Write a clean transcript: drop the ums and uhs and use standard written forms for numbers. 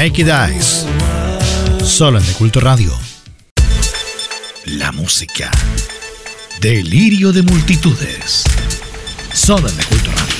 Naked Eyes. Solo en De Culto Radio. La música. Delirio de multitudes. Solo en De Culto Radio.